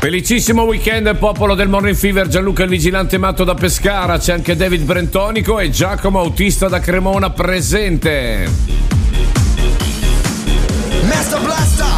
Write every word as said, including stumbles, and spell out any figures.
Felicissimo weekend, popolo del Morning Fever. Gianluca il vigilante matto da Pescara, c'è anche David Brentonico e Giacomo autista da Cremona presente.